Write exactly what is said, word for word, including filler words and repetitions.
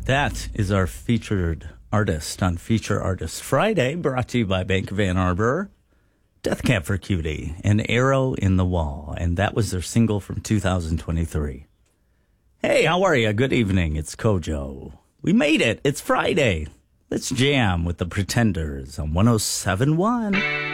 That is our featured artist on Feature Artist Friday, brought to you by Bank of Ann Arbor. Death Camp for Cutie, An Arrow in the Wall. And that was their single from two thousand twenty-three. Hey, how are you? Good evening. It's Kojo. We made it. It's Friday. Let's jam with the Pretenders on one oh seven point one.